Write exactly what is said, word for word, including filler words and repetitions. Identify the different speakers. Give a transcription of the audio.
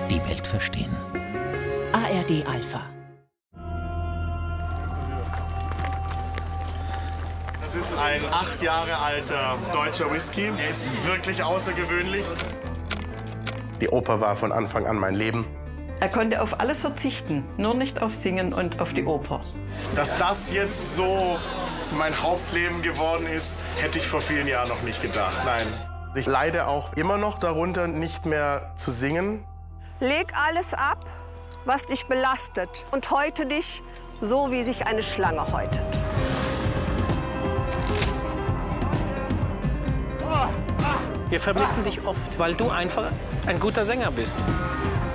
Speaker 1: die Welt verstehen. A R D Alpha.
Speaker 2: Das ist ein acht Jahre alter deutscher Whisky. Der ist wirklich außergewöhnlich. Die Oper war von Anfang an mein Leben.
Speaker 3: Er konnte auf alles verzichten, nur nicht auf Singen und auf die Oper.
Speaker 2: Dass das jetzt so mein Hauptleben geworden ist, hätte ich vor vielen Jahren noch nicht gedacht. Nein. Ich leide auch immer noch darunter, nicht mehr zu singen.
Speaker 4: Leg alles ab, was dich belastet, und häute dich so, wie sich eine Schlange häutet.
Speaker 5: Wir vermissen dich oft, weil du einfach ein guter Sänger bist.